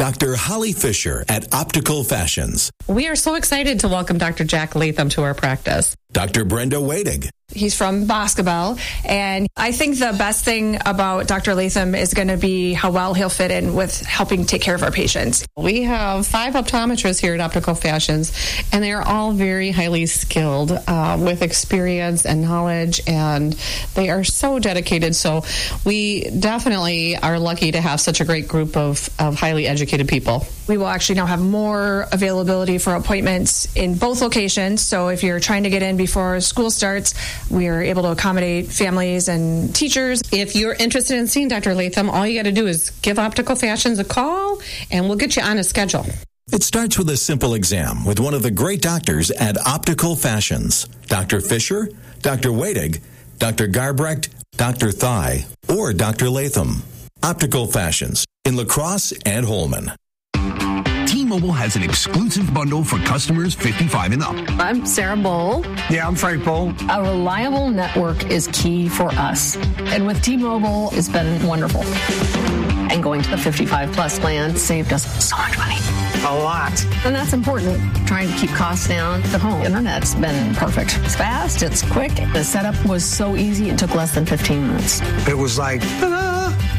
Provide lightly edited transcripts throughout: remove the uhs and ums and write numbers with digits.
Dr. Holly Fisher at Optical Fashions. We are so excited to welcome Dr. Jack Latham to our practice. Dr. Brenda Wadig. He's from Boscobel, and I think the best thing about Dr. Latham is going to be how well he'll fit in with helping take care of our patients. We have 5 optometrists here at Optical Fashions, and they are all very highly skilled with experience and knowledge, and they are so dedicated. So we definitely are lucky to have such a great group of highly educated people. We will actually now have more availability for appointments in both locations. So if you're trying to get in before school starts, we are able to accommodate families and teachers. If you're interested in seeing Dr. Latham, all you got to do is give Optical Fashions a call, and we'll get you on a schedule. It starts with a simple exam with one of the great doctors at Optical Fashions. Dr. Fisher, Dr. Wadig, Dr. Garbrecht, Dr. Thigh, or Dr. Latham. Optical Fashions in La Crosse and Holman. T-Mobile has an exclusive bundle for customers 55 and up. I'm Sarah Bowl. Yeah, I'm Frank Bowl. A reliable network is key for us. And with T-Mobile, it's been wonderful. And going to the 55-plus plan saved us so much money. A lot. And that's important. Trying to keep costs down. The home internet's been perfect. It's fast. It's quick. The setup was so easy. It took less than 15 minutes. It was like, ta-da!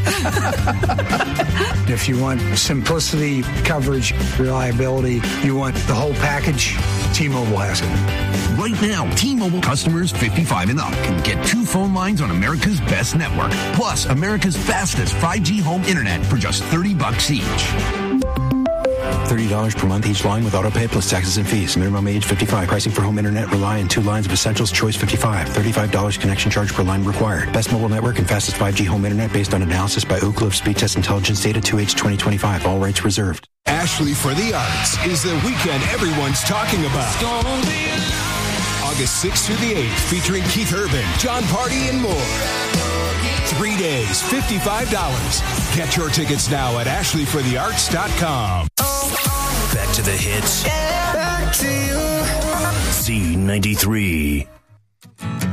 If you want simplicity, coverage, reliability, you want the whole package, T-Mobile has it. Right now, T-Mobile customers 55 and up can get 2 phone lines on America's best network, plus America's fastest 5G home internet for just $30 each. $30 per month each line with autopay plus taxes and fees. Minimum age 55. Pricing for home internet rely on 2 lines of Essentials Choice 55. $35 connection charge per line required. Best mobile network and fastest 5G home internet based on analysis by Ookla of Speed Test Intelligence data 2H 2025. All rights reserved. Ashley for the Arts is the weekend everyone's talking about. August 6th through the 8th, featuring Keith Urban, John Party, and more. 3 days, $55. Get your tickets now at ashleyforthearts.com. Back to the hits. Back to you. Z93.